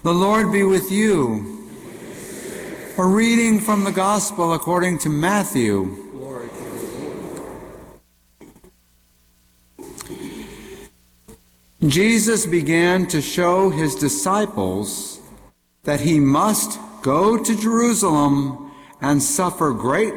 The Lord be with you. A reading from the Gospel according to Matthew. Glory to you, Lord. Jesus began to show his disciples that he must go to Jerusalem and suffer great